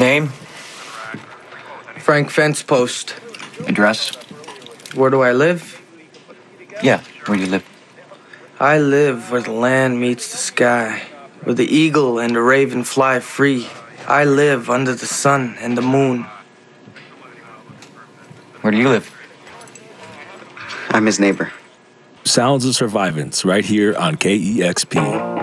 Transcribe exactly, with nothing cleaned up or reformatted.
Name? Frank Fencepost. Address? Where do I live? Yeah, where do you live? I live where the land meets the sky, where the eagle and the raven fly free. I live under the sun and the moon. Where do you live? I'm his neighbor. Sounds of Survivance right here on K E X P.